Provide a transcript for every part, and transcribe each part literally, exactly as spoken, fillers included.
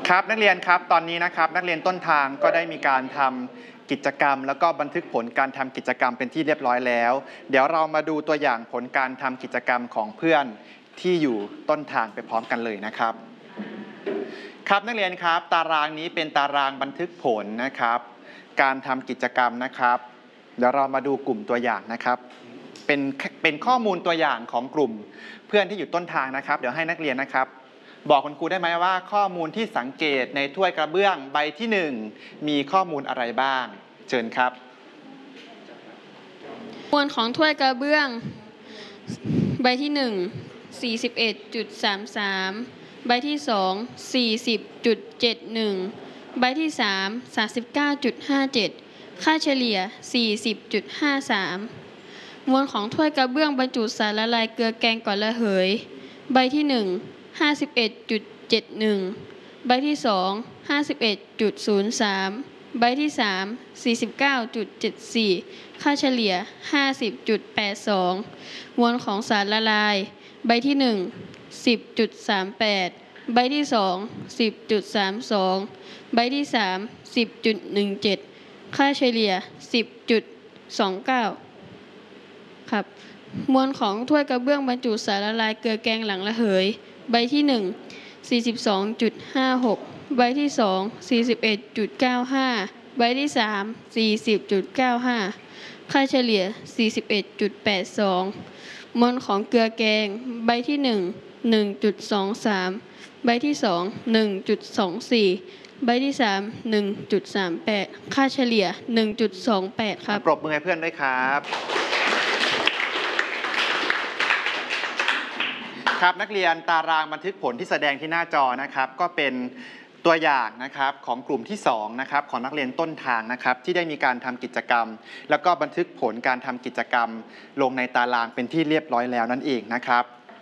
ครับนักเรียนครับตอนนี้นะครับนักเรียนต้นทางก็ได้มีการทำกิจกรรมแล้วก็บันทึกผลการทำกิจกรรมเป็นที่เรียบร้อยแล้วเดี๋ยวเรามาดูตัวอย่างผลการทำกิจกรรมของเพื่อนที่อยู่ต้นทางไปพร้อมกันเลยนะครับครับนักเรียนครับตารางนี้เป็นตารางบันทึกผลนะครับการทำกิจกรรมนะครับเดี๋ยวเรามาดูกลุ่มตัวอย่างนะครับเป็นเป็นข้อมูลตัวอย่างของกลุ่มเพื่อนที่อยู่ต้นทางนะครับเดี๋ยวให้นักเรียนนะครับบอกคุณครูได้ไหมว่าข้อมูลที่สังเกตในถ้วยกระเบื้องใบที่หนึ่งมีข้อมูลอะไรบ้างเชิญครับมวลของถ้วยกระเบื้องใบที่หนึ่ง สี่สิบเอ็ดจุดสามสาม ใบที่สอง สี่สิบจุดเจ็ดหนึ่ง ใบที่สาม สามสิบเก้าจุดห้าเจ็ด ค่าเฉลี่ย สี่สิบจุดห้าสาม มวลของถ้วยกระเบื้องบรรจุสารละลายเกลือแกงก่อนระเหยใบที่หนึ่ง ห้าสิบเอ็ดจุดเจ็ดหนึ่ง ใบที่สอง ห้าสิบเอ็ดจุดศูนย์สาม ใบที่สาม สี่สิบเก้าจุดเจ็ดสี่ ค่าเฉลี่ย ห้าสิบจุดแปดสอง มวลของสารละลายใบที่หนึ่ง สิบจุดสามแปด ใบที่สอง สิบจุดสามสอง ใบที่สาม สิบจุดหนึ่งเจ็ด ค่าเฉลี่ย สิบจุดสองเก้า ครับมวลของถ้วยกระเบื้องบรรจุสารละลายเกลือแกงหลังระเหยใบที่หนึ่ง สี่สิบสองจุดห้าหก ใบที่สอง สี่สิบเอ็ดจุดเก้าห้า ใบที่สาม สี่สิบจุดเก้าห้า ค่าเฉลี่ย สี่สิบเอ็ดจุดแปดสอง มวลของเกลือแกงใบที่หนึ่ง หนึ่งจุดสองสาม ใบที่สอง หนึ่งจุดสองสี่ ใบที่สาม หนึ่งจุดสามแปด ค่าเฉลี่ย หนึ่งจุดสองแปด ครับปรบมือให้เพื่อนด้วยครับครับนักเรียนตารางบันทึกผลที่แสดงที่หน้าจอนะครับก็เป็นตัวอย่างนะครับของกลุ่มที่สองนะครับของนักเรียนต้นทางนะครับที่ได้มีการทำกิจกรรมแล้วก็บันทึกผลการทำกิจกรรมลงในตารางเป็นที่เรียบร้อยแล้วนั่นเองนะครับ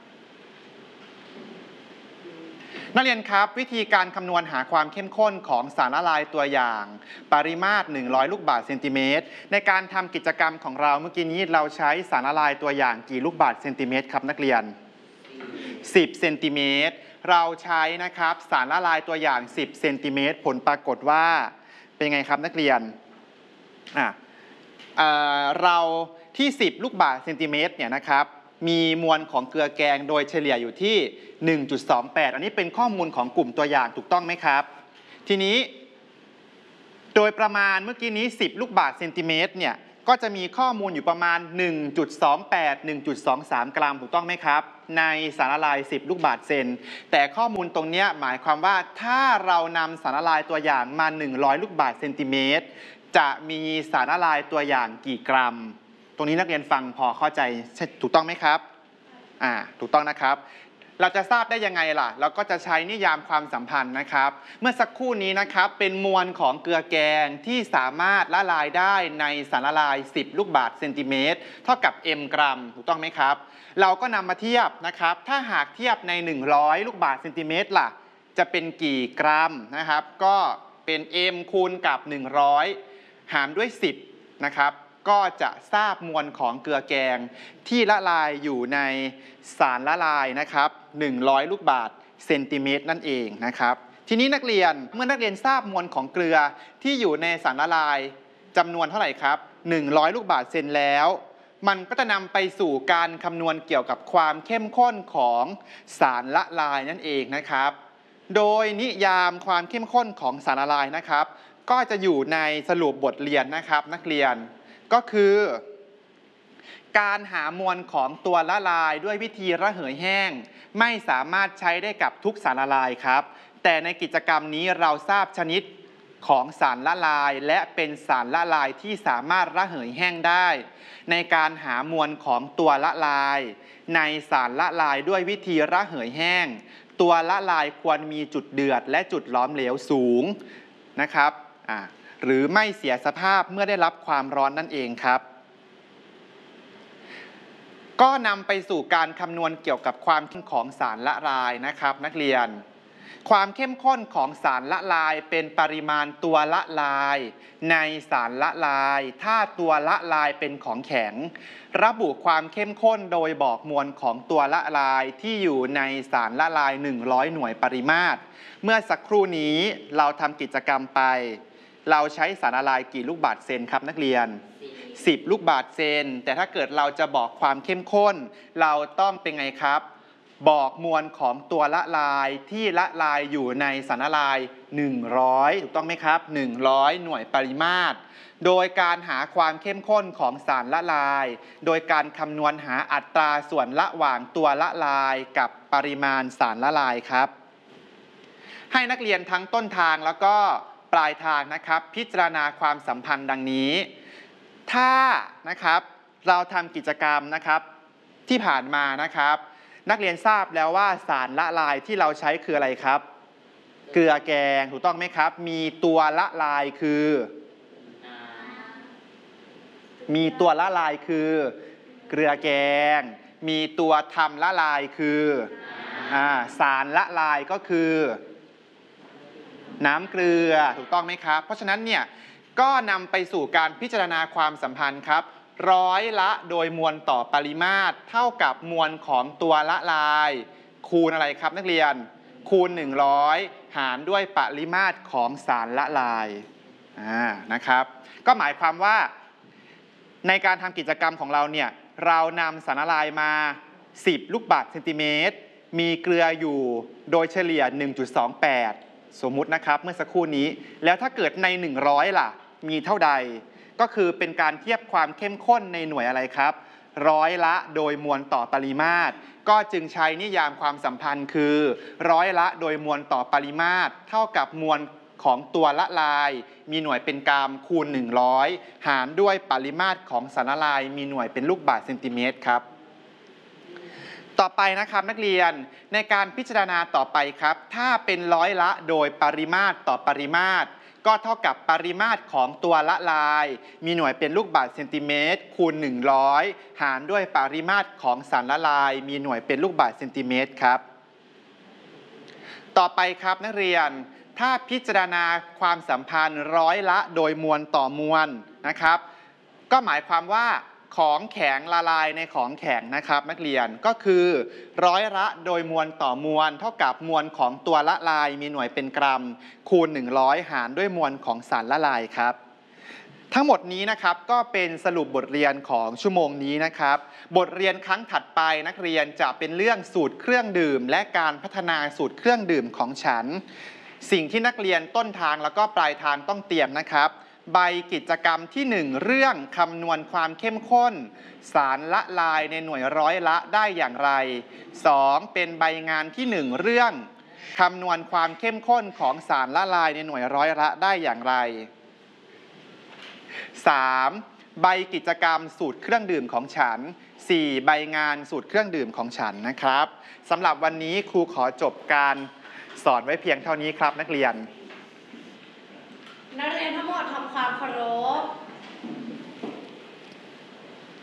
นักเรียนครับวิธีการคำนวณหาความเข้มข้นของสารละลายตัวอย่างปริมาตรหนึ่งร้อยลูกบาศก์เซนติเมตรในการทำกิจกรรมของเราเมื่อกี้นี้เราใช้สารละลายตัวอย่างกี่ลูกบาศก์เซนติเมตรครับนักเรียนสิบเซนติเมตรเราใช้นะครับสารละลายตัวอย่างสิบเซนติเมตรผลปรากฏว่าเป็นไงครับนักเรียนอ่ะเอ่อเราที่สิบลูกบาศก์เซนติเมตรเนี่ยนะครับมีมวลของเกลือแกงโดยเฉลี่ยอยู่ที่ หนึ่งจุดสองแปด อันนี้เป็นข้อมูลของกลุ่มตัวอย่างถูกต้องไหมครับทีนี้โดยประมาณเมื่อกี้นี้สิบลูกบาศก์เซนติเมตรเนี่ยก็จะมีข้อมูลอยู่ประมาณ หนึ่งจุดสองแปด หนึ่งจุดสองสาม กรัมถูกต้องไหมครับในสารละลายสิบลูกบาศก์เซนแต่ข้อมูลตรงนี้หมายความว่าถ้าเรานำสารละลายตัวอย่างมาหนึ่งร้อยลูกบาศก์เซนติเมตรจะมีสารละลายตัวอย่างกี่กรัมตรงนี้นักเรียนฟังพอเข้าใจถูกต้องไหมครับอ่าถูกต้องนะครับเราจะทราบได้ยังไงล่ะเราก็จะใช้นิยามความสัมพันธ์นะครับเมื่อสักครู่นี้นะครับเป็นมวลของเกลือแกงที่สามารถละลายได้ในสารละลายสิบลูกบาศก์เซนติเมตรเท่ากับ m กรัมถูกต้องไหมครับเราก็นำมาเทียบนะครับถ้าหากเทียบในหนึ่งร้อยลูกบาศก์เซนติเมตรล่ะจะเป็นกี่กรัมนะครับก็เป็น m คูณกับหนึ่งร้อยหารด้วยสิบนะครับก็จะทราบมวลของเกลือแกงที่ละลายอยู่ในสารละลายนะครับหนึ่งร้อยลูกบาศก์เซนติเมตรนั่นเองนะครับทีนี้นักเรียนเมื่อนักเรียนทราบมวลของเกลือที่อยู่ในสารละลายจำนวนเท่าไหร่ครับหนึ่งร้อยลูกบาศก์เซนแล้วมันก็จะนำไปสู่การคำนวณเกี่ยวกับความเข้มข้นของสารละลายนั่นเองนะครับโดยนิยามความเข้มข้นของสารละลายนะครับก็จะอยู่ในสรุปบทเรียนนะครับนักเรียนก็คือการหามวลของตัวละลายด้วยวิธีระเหยแห้งไม่สามารถใช้ได้กับทุกสารละลายครับแต่ในกิจกรรมนี้เราทราบชนิดของสารละลายและเป็นสารละลายที่สามารถระเหยแห้งได้ในการหามวลของตัวละลายในสารละลายด้วยวิธีระเหยแห้งตัวละลายควรมีจุดเดือดและจุดล้อมเหลวสูงนะครับอ่าหรือไม่เสียสภาพเมื่อได้รับความร้อนนั่นเองครับก็นำไปสู่การคำนวณเกี่ยวกับความเข้มของสารละลายนะครับนักเรียนความเข้มข้นของสารละลายเป็นปริมาณตัวละลายในสารละลายถ้าตัวละลายเป็นของแข็งระบุความเข้มข้นโดยบอกมวลของตัวละลายที่อยู่ในสารละลายหนึ่งร้อยหน่วยปริมาตรเมื่อสักครู่นี้เราทำกิจกรรมไปเราใช้สารละลายกี่ลูกบาศก์เซนครับนักเรียนสิบลูกบาศก์เซนแต่ถ้าเกิดเราจะบอกความเข้มข้นเราต้องเป็นไงครับบอกมวลของตัวละลายที่ละลายอยู่ในสารละลายหนึ่งร้อยถูกต้องไหมครับหนึ่งร้อยหน่วยปริมาตรโดยการหาความเข้มข้นของสารละลายโดยการคำนวณหาอัตราส่วนระหว่างตัวละลายกับปริมาณสารละลายครับให้นักเรียนทั้งต้นทางแล้วก็ปลายทางนะครับพิจารณาความสัมพันธ์ดังนี้ถ้านะครับเราทำกิจกรรมนะครับที่ผ่านมานะครับนักเรียนทราบแล้วว่าสารละลายที่เราใช้คืออะไรครับเกลือแกงถูกต้องไหมครับมีตัวละลายคือมีตัวละลายคือเกลือแกงมีตัวทำละลายคืออ่าสารละลายก็คือน้ำเกลือถูกต้องไหมครับเพราะฉะนั้นเนี่ยก็นำไปสู่การพิจารณาความสัมพันธ์ครับร้อยละโดยมวลต่อปริมาตรเท่ากับมวลของตัวละลายคูณอะไรครับนักเรียนคูณหนึ่งร้อยหารด้วยปริมาตรของสารละลายอ่านะครับก็หมายความว่าในการทำกิจกรรมของเราเนี่ยเรานำสารละลายมาสิบลูกบาศก์เซนติเมตรมีเกลืออยู่โดยเฉลี่ย หนึ่งจุดสองแปด สมมุตินะครับเมื่อสักครู่นี้แล้วถ้าเกิดในหนึ่งร้อยล่ะมีเท่าใดก็คือเป็นการเทียบความเข้มข้นในหน่วยอะไรครับร้อยละโดยมวลต่อปริมาตรก็จึงใช้นิยามความสัมพันธ์คือร้อยละโดยมวลต่อปริมาตรเท่ากับมวลของตัวละลายมีหน่วยเป็นกรัมคูณหนึ่งร้อยหารด้วยปริมาตรของสารละลายมีหน่วยเป็นลูกบาศก์เซนติเมตรครับต่อไปนะครับนักเรียนในการพิจารณาต่อไปครับถ้าเป็นร้อยละโดยปริมาตรต่อปริมาตรก็เท่ากับปริมาตรของตัวละลายมีหน่วยเป็นลูกบาศก์เซนติเมตรคูณหนึ่งร้อยหารด้วยปริมาตรของสารละลายมีหน่วยเป็นลูกบาศก์เซนติเมตรครับต่อไปครับนักเรียนถ้าพิจารณาความสัมพันธ์ร้อยละโดยมวลต่อมวลนะครับก็หมายความว่าของแข็งละลายในของแข็งนะครับนักเรียนก็คือร้อยละโดยมวลต่อมวลเท่ากับมวลของตัวละลายมีหน่วยเป็นกรัมคูณหนึ่งร้อยหารด้วยมวลของสารละลายครับทั้งหมดนี้นะครับก็เป็นสรุปบทเรียนของชั่วโมงนี้นะครับบทเรียนครั้งถัดไปนักเรียนจะเป็นเรื่องสูตรเครื่องดื่มและการพัฒนาสูตรเครื่องดื่มของฉันสิ่งที่นักเรียนต้นทางแล้วก็ปลายทางต้องเตรียมนะครับใบกิจกรรมที่หนึ่งเรื่องคำนวณความเข้มข้นสารละลายในหน่วยร้อยละได้อย่างไรสองเป็นใบงานที่หนึ่งเรื่องคำนวณความเข้มข้นของสารละลายในหน่วยร้อยละได้อย่างไรสามใบกิจกรรมสูตรเครื่องดื่มของฉันสี่ใบงานสูตรเครื่องดื่มของฉันนะครับสำหรับวันนี้ครูขอจบการสอนไว้เพียงเท่านี้ครับนักเรียนนักเรียนทั้งหมดทำความเคารพ